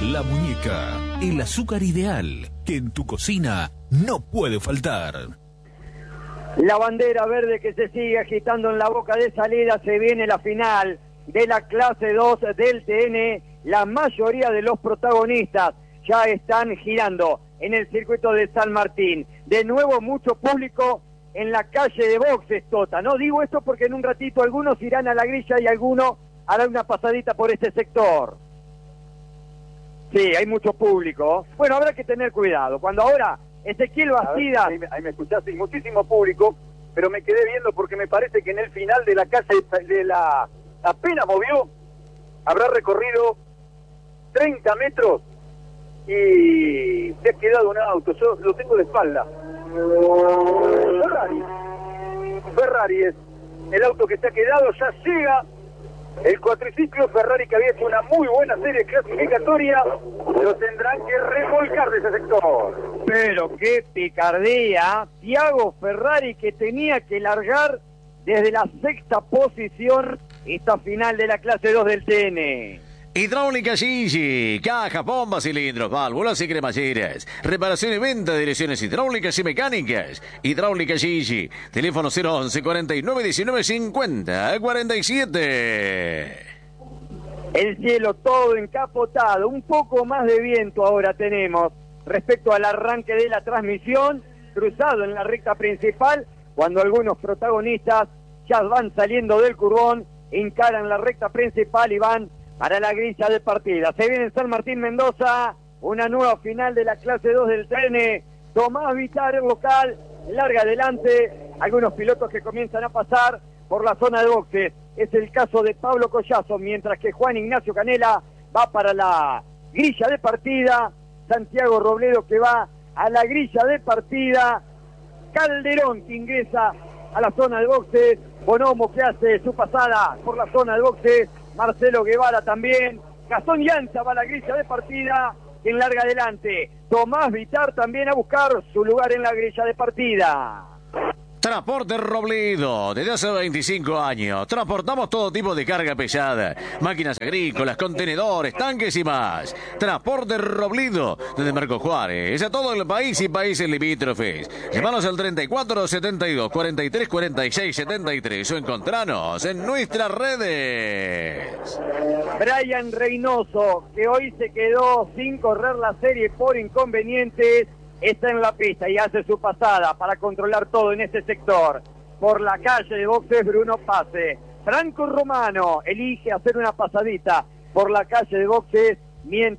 La Muñeca, el azúcar ideal que en tu cocina no puede faltar. La bandera verde que se sigue agitando en la boca de salida, se viene la final de la clase 2 del TN. La mayoría de los protagonistas ya están girando en el circuito de San Martín. De nuevo mucho público en la calle de boxes, Tota. No digo esto porque en un ratito algunos irán a la grilla y algunos harán una pasadita por este sector. Sí, hay mucho público. Bueno, habrá que tener cuidado. Cuando ahora Ezequiel Bastidas... Ahí me escuchaste, muchísimo público, pero me quedé viendo porque me parece que en el final de la calle, apenas movió, habrá recorrido 30 metros y se ha quedado un auto. Yo lo tengo de espalda. Ferrari es el auto que se ha quedado, ya llega el cuatriciclo Ferrari, que había hecho una muy buena serie clasificatoria. Lo tendrán que revolcar de ese sector. Pero qué picardía, Thiago Ferrari, que tenía que largar desde la sexta posición esta final de la clase 2 del TN. Hidráulica Gigi, cajas, bombas, cilindros, válvulas y cremalleras. Reparación y venta de direcciones hidráulicas y mecánicas. Hidráulica Gigi, teléfono 011 49 19 50 47. El cielo todo encapotado, un poco más de viento ahora tenemos respecto al arranque de la transmisión, cruzado en la recta principal, cuando algunos protagonistas ya van saliendo del curvón, encaran la recta principal y van para la grilla de partida. Se viene en San Martín, Mendoza, una nueva final de la clase 2 del TN. Tomás Vitar, el local, larga adelante. Algunos pilotos que comienzan a pasar por la zona de boxes. Es el caso de Pablo Collazo, mientras que Juan Ignacio Canela va para la grilla de partida. Santiago Robledo que va a la grilla de partida. Calderón que ingresa a la zona de boxes. Bonomo que hace su pasada por la zona de boxes. Marcelo Guevara también. Gastón Llanza va a la grilla de partida, quien larga adelante. Tomás Vitar también a buscar su lugar en la grilla de partida. Transporte Robledo, desde hace 25 años, transportamos todo tipo de carga pesada, máquinas agrícolas, contenedores, tanques y más. Transporte Robledo, desde Marco Juárez, a todo el país y países limítrofes. Llamanos al 34 72 43 46 73 o encontranos en nuestras redes. Brian Reynoso, que hoy se quedó sin correr la serie por inconvenientes, está en la pista y hace su pasada para controlar todo en este sector. Por la calle de boxes, Bruno Pase. Franco Romano elige hacer una pasadita por la calle de boxes, mientras